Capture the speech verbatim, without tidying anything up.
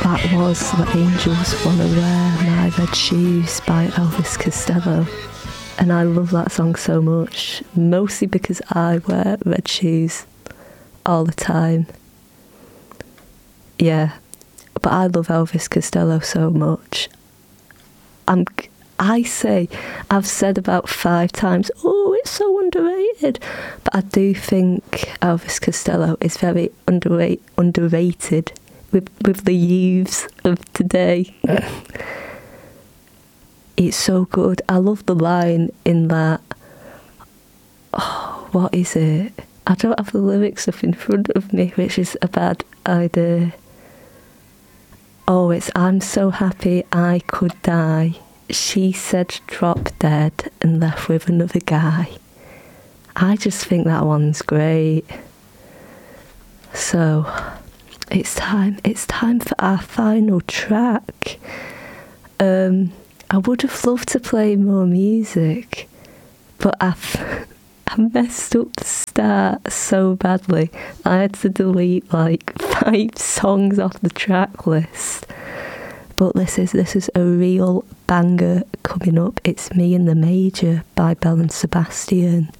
That was The Angels Wanna Wear My Red Shoes by Elvis Costello. And I love that song so much, mostly because I wear red shoes all the time. Yeah, but I love Elvis Costello so much. I'm, I say, I've said about five times, oh, it's so underrated. But I do think Elvis Costello is very underrated, underrated with, with the youths of today. It's so good. I love the line in that, oh, what is it? I don't have the lyrics up in front of me, which is a bad idea. Oh, it's, I'm so happy I could die. She said drop dead and left with another guy. I just think that one's great. So, it's time, it's time for our final track. Um, I would have loved to play more music, but I've, I messed up the start so badly. I had to delete like five songs off the track list. But this is this is a real banger coming up. It's Me and the Major by Belle and Sebastian.